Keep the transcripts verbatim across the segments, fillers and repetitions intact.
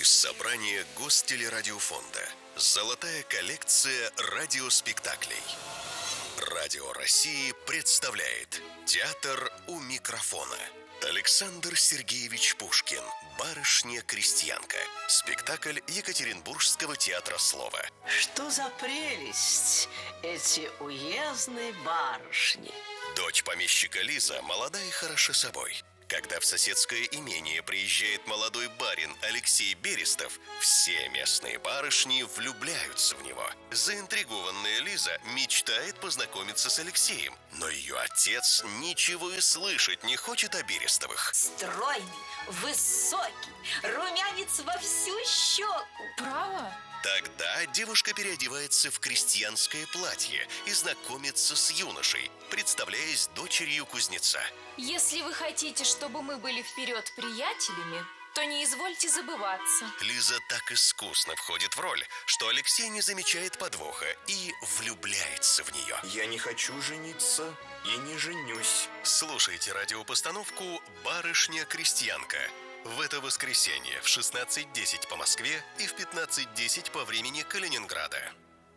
Из собрания Гостелерадиофонда. Золотая коллекция радиоспектаклей. Радио России представляет Театр у микрофона. Александр Сергеевич Пушкин. Барышня-крестьянка. Спектакль Екатеринбургского театра слова. Что за прелесть эти уездные барышни. Дочь помещика Лиза молода и хороша собой. Когда в соседское имение приезжает молодой барин Алексей Берестов, все местные барышни влюбляются в него. Заинтригованная Лиза мечтает познакомиться с Алексеем, но ее отец ничего и слышать не хочет о Берестовых. Стройный, высокий, румянец во всю щеку. Право? Тогда девушка переодевается в крестьянское платье и знакомится с юношей, представляясь дочерью кузнеца. Если вы хотите, чтобы мы были вперед приятелями, то не извольте забываться. Лиза так искусно входит в роль, что Алексей не замечает подвоха и влюбляется в нее. Я не хочу жениться и не женюсь. Слушайте радиопостановку «Барышня-крестьянка» в это воскресенье в шестнадцать десять по Москве и в пятнадцать десять по времени Калининграда.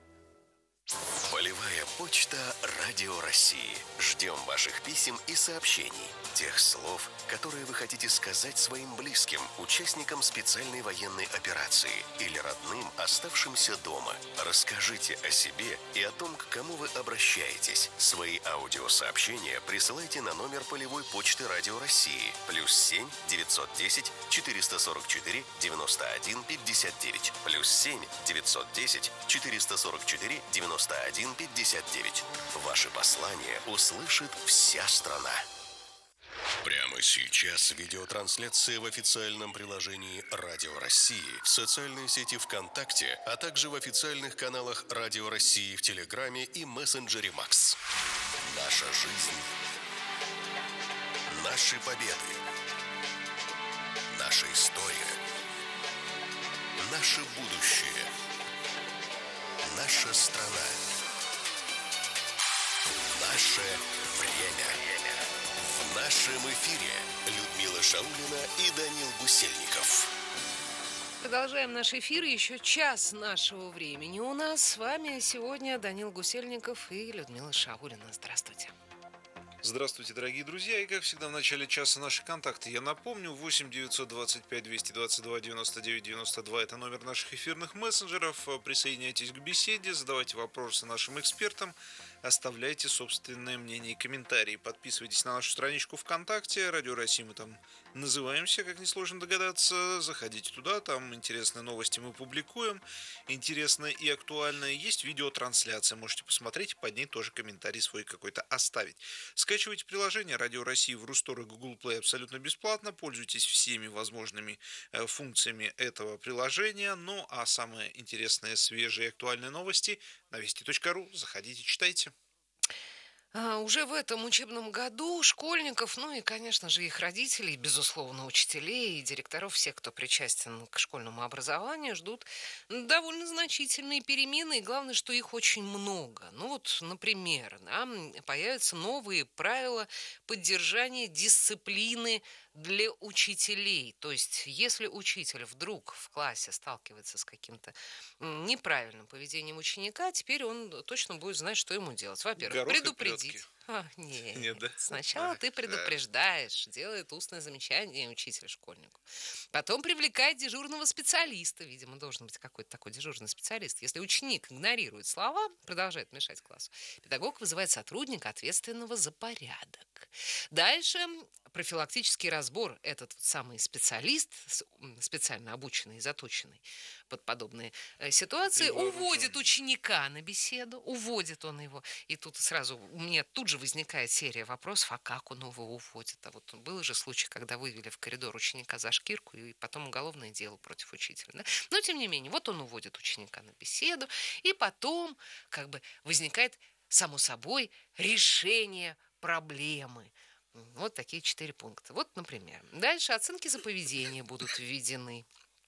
Полевая почта Радио России. Ждем ваших писем и сообщений. Тех слов, которые вы хотите сказать своим близким, участникам специальной военной операции или родным, оставшимся дома. Расскажите о себе и о том, к кому вы обращаетесь. Свои аудиосообщения присылайте на номер полевой почты Радио России. Плюс семь девятьсот десять четыреста сорок четыре девяносто один пятьдесят девять. Плюс семь девятьсот десять четыреста сорок четыре девяносто один пятьдесят девять. Ваши послания услышит вся страна. Прямо сейчас видеотрансляция в официальном приложении Радио России, в социальной сети ВКонтакте, а также в официальных каналах Радио России в Телеграме и мессенджере Макс. Наша жизнь. Наши победы. Наша история. Наше будущее. Наша страна. Наше время. В нашем эфире Людмила Шаулина и Данил Гусельников. Продолжаем наш эфир. Еще час нашего времени у нас. С вами сегодня Данил Гусельников и Людмила Шаулина. Здравствуйте. Здравствуйте, дорогие друзья. И, как всегда, в начале часа наши контакты. Я напомню, восемь девятьсот двадцать пять двести двадцать два девяносто девять девяносто два – это номер наших эфирных мессенджеров. Присоединяйтесь к беседе, задавайте вопросы нашим экспертам, оставляйте собственное мнение и комментарии. Подписывайтесь на нашу страничку ВКонтакте. Радио России мы там называемся, как несложно догадаться. Заходите туда, там интересные новости мы публикуем. Интересное и актуальное. Есть видеотрансляция, можете посмотреть и под ней тоже комментарий свой какой-то оставить. Скачивайте приложение Радио России в Рустор и Google Play абсолютно бесплатно. Пользуйтесь всеми возможными функциями этого приложения. Ну а самые интересные, свежие и актуальные новости на вести точка ру. Заходите, читайте. А, уже в этом учебном году школьников, ну и, конечно же, их родителей, безусловно, учителей и директоров, всех, кто причастен к школьному образованию, ждут довольно значительные перемены. И главное, что их очень много. Ну вот, например, да, появятся новые правила поддержания дисциплины для учителей. То есть, если учитель вдруг в классе сталкивается с каким-то неправильным поведением ученика, теперь он точно будет знать, что ему делать. Во-первых, Горох и предупредить. плетки. А, нет. Нет, да? Сначала А, ты да. предупреждаешь, делает устное замечание учитель школьнику. Потом привлекает дежурного специалиста. Видимо, должен быть какой-то такой дежурный специалист. Если ученик игнорирует слова, продолжает мешать классу, педагог вызывает сотрудника, ответственного за порядок. Дальше профилактический разбор. Этот вот самый специалист, специально обученный и заточенный под подобные э, ситуации, уводит ученика на беседу, уводит он его. И тут сразу у меня тут же возникает серия вопросов, а как он его уводит? А вот был же случай, когда вывели в коридор ученика за шкирку, и потом уголовное дело против учителя. Да? Но, тем не менее, вот он уводит ученика на беседу, и потом как бы возникает, само собой, решение проблемы. Вот такие четыре пункта. Вот, например. Дальше оценки за поведение будут введены.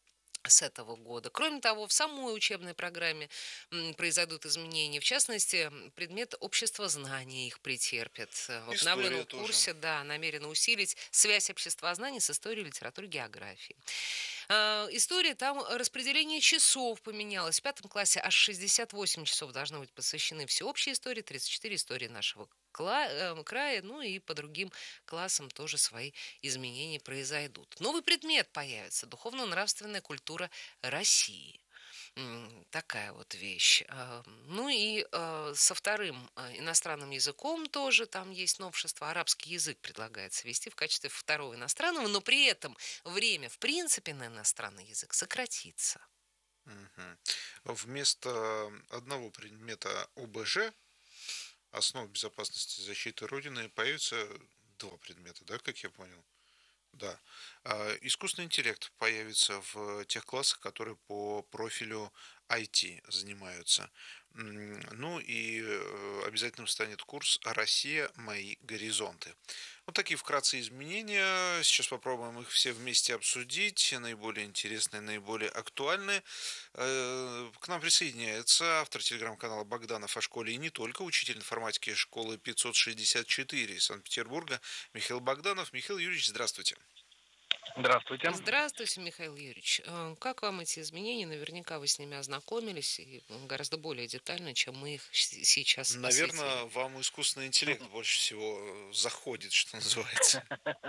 с этого года. Кроме того, в самой учебной программе м, произойдут изменения. В частности, предмет обществознания их претерпит. Э, В История обновленном тоже. курсе, да, намерено усилить связь обществознания с историей, литературой, географией. Э, История, там распределение часов поменялось. В пятом классе аж шестьдесят восемь часов должны быть посвящены всеобщей истории, тридцать четыре истории нашего кла- э, края, ну и по другим классам тоже свои изменения произойдут. Новый предмет появится — духовно-нравственная культура России. М, Такая вот вещь. А, Ну и э, со вторым э, иностранным языком тоже там есть новшество. Арабский язык предлагается ввести в качестве второго иностранного, но при этом время, в принципе, на иностранный язык сократится. Мгм. Вместо одного предмета О Б Ж, основ безопасности и защиты Родины, появится два предмета, да, как я понял? Да. А, Искусственный интеллект появится в тех классах, которые по профилю I T занимаются. М, Ну и э, обязательным станет курс «Россия. Мои горизонты». Вот такие вкратце изменения. Сейчас попробуем их все вместе обсудить. Наиболее интересные, наиболее актуальные. Э, К нам присоединяется автор телеграм-канала Богданов о школе и не только, учитель информатики школы пятьсот шестьдесят четыре из Санкт-Петербурга Михаил Богданов. Михаил Юрьевич, здравствуйте. Здравствуйте. Здравствуйте, Михаил Юрьевич. Э, Как вам эти изменения? Наверняка вы с ними ознакомились и гораздо более детально, чем мы их с- сейчас осветили. Наверное, вам искусственный интеллект больше всего э, заходит, что называется.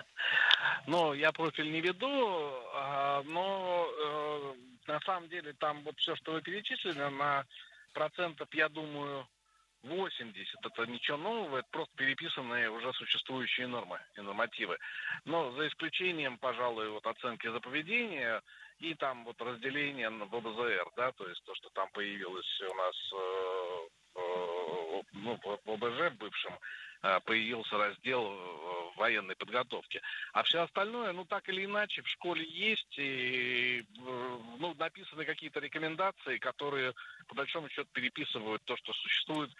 Ну, я профиль не веду, а, но э, на самом деле там вот все, что вы перечислили, на процентов, я думаю, восемьдесят это ничего нового, это просто переписанные уже существующие нормы и нормативы. Но за исключением, пожалуй, вот оценки за поведение и там вот разделение на В Б З Р, да, то есть то, что там появилось у нас э, э, ну, в В Б Ж бывшем, э, появился раздел э, военной подготовки. А все остальное, ну, так или иначе, в школе есть, и, э, ну, написаны какие-то рекомендации, которые, по большому счету, переписывают то, что существует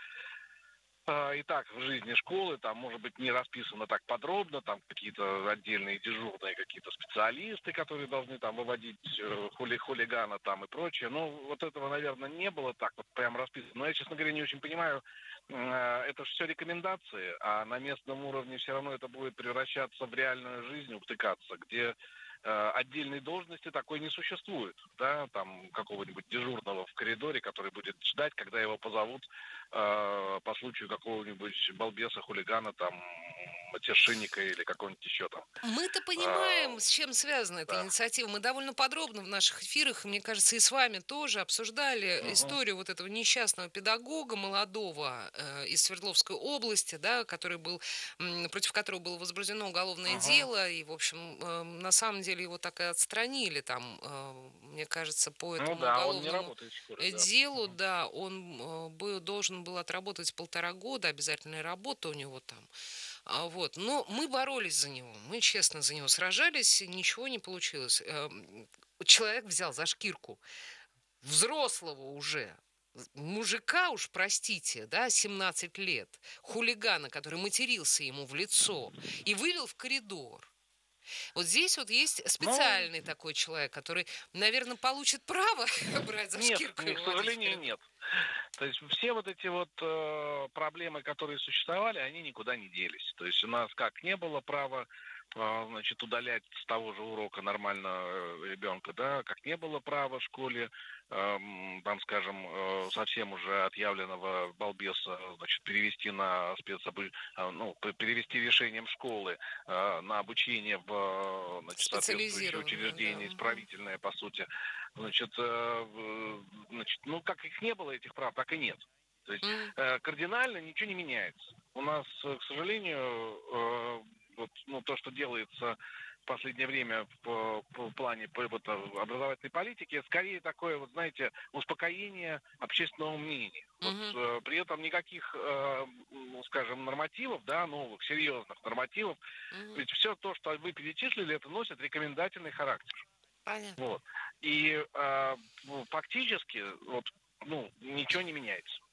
а, и так в жизни школы. Там, может быть, не расписано так подробно, там какие-то отдельные дежурные какие-то специалисты, которые должны там выводить э, хули хулигана там и прочее. Ну, вот этого, наверное, не было так вот прям расписано. Но я, честно говоря, не очень понимаю, э, это же все рекомендации, а на местном уровне все равно это будет превращаться в реальную жизнь, утыкаться, где э, отдельной должности такой не существует, да, там какого-нибудь дежурного в коридоре, который будет ждать, когда его позовут э, по случаю какого-нибудь балбеса, хулигана, там, матершинника или какого-нибудь еще там. Мы-то А, понимаем, с чем связана эта да. инициатива. Мы довольно подробно в наших эфирах, мне кажется, и с вами тоже обсуждали Мгм. историю вот этого несчастного педагога молодого э, из Свердловской области, да, который был, м, против которого было возбуждено уголовное Мгм. дело, и, в общем, э, на самом деле его так и отстранили там, э, мне кажется, по Ну этому да, он не уголовному работает в школе, э, да. делу, Мгм. да, он э, был, должен был отработать полтора года, обязательная работа у него там. А, Вот. Но мы боролись за него, мы честно за него сражались, и ничего не получилось. Эм, Человек взял за шкирку взрослого уже мужика, уж простите, да, семнадцать лет, хулигана, который матерился ему в лицо, и вывел в коридор. Вот здесь вот есть Ну, специальный такой человек, который, наверное, получит право брать за нет, шкирку и не, к выводить в сожалению, коридор. нет. То есть все вот эти вот э, проблемы, которые существовали, они никуда не делись. То есть у нас как не было права э, значит, удалять с того же урока нормально э, ребенка, да, как не было права в школе, эм, там, скажем, э, совсем уже отъявленного балбеса, значит, перевести на спецобу... э, ну, п- перевести решением школы э, на обучение в э, значит, соответствующее Специализированное, да. учреждение, Мгм. исправительное, по сути. Значит, э, в- значит, ну, как их не было, этих прав, так и нет. То есть М. э, кардинально ничего не меняется. У нас, э, к сожалению, э, вот, ну, то, что делается в последнее время в, в плане по- вот, образовательной политики, скорее такое, вот, знаете, успокоение общественного мнения. Вот, Мгм. э, при этом никаких, э, ну, скажем, нормативов, да, новых, серьезных нормативов, Мгм. ведь все то, что вы перечислили, это носит рекомендательный характер. Понятно. Вот. И э, ну, фактически вот, ну, ничего не меняется.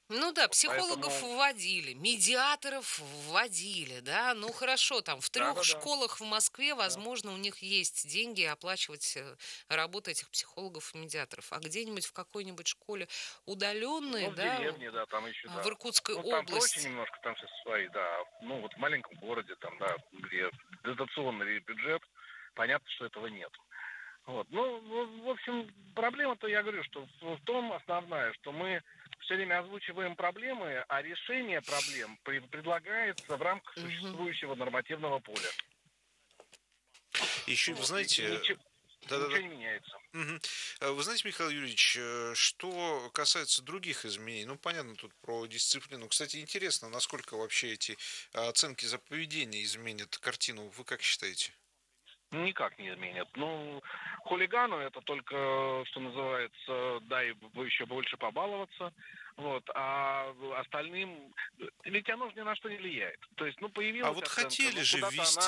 Ну да, психологов Поэтому- вводили, медиаторов вводили, да. Ну хорошо, там в трех Да-да-да. школах в Москве, возможно, у них есть деньги оплачивать э, работу этих психологов и медиаторов. А где-нибудь в какой-нибудь школе удаленной, Ну, в да, деревне, да, там еще, в да. Иркутской Ну, там проще области. немножко, там все свои, да. Ну, вот в маленьком городе, там, да, где дотационный бюджет, понятно, что этого нет. Вот. Ну, в в общем, проблема-то, я говорю, что в в том основная, что мы все время озвучиваем проблемы, а решение проблем при- предлагается в рамках Мгм. существующего нормативного поля. Еще, вы Вот. И знаете, ничего, да-да-да. ничего не меняется. Мгм. А Вы знаете, Михаил Юрьевич, э, что касается других изменений, ну, понятно, тут про дисциплину. Кстати, интересно, насколько вообще эти а, оценки за поведение изменят картину, вы как считаете? Никак не изменят. Ну, хулигану это только, что называется, дай бы еще больше побаловаться. Вот. А остальным... Ведь оно же ни на что не влияет. То есть, ну, А появилась вот оценка, хотели ну, же куда-то ввести она